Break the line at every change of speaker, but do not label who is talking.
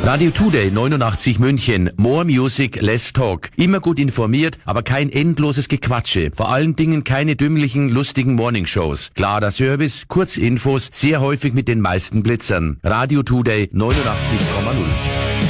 Radio Today 89 München. More Music, less talk. Immer gut informiert, aber kein endloses Gequatsche. Vor allen Dingen keine dümmlichen, lustigen Morningshows. Klarer Service, Kurzinfos, sehr häufig mit den meisten Blitzern. Radio Today 89,0.